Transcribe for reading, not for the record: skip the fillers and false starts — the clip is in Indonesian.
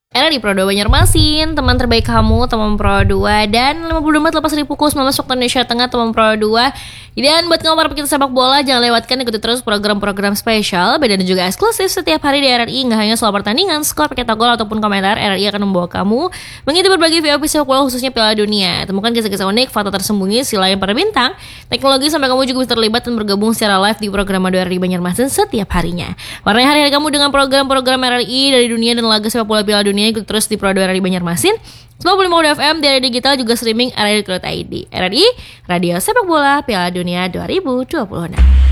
RRI Pro 2 Banjarmasin, teman terbaik kamu, teman Pro 2. Dan 52 menit lepas dari pukul 19 waktu Indonesia Tengah, teman Pro 2. Dan buat kamu para pecinta sepak bola, jangan lewatkan, ikuti terus program-program spesial, beda dan juga eksklusif setiap hari di RRI. Nggak hanya soal pertandingan, skor, paket gol, ataupun komentar, RRI akan membawa kamu mengikuti berbagai VIP sepak bola khususnya Piala Dunia. Temukan kisah-kisah unik, fakta tersembunyi, selain para bintang, teknologi, sampai kamu juga bisa terlibat dan bergabung secara live di program RRI Banjarmasin setiap harinya. Warnai hari-hari kamu dengan program-program RRI dari dunia dan laga sepak bola Piala Dunia. Ikut terus di Pro 2 RRI Banjarmasin 95 FM, di RRI Digital, juga streaming RRI.id. RRI, Radio Sepak Bola Piala Dunia 2026.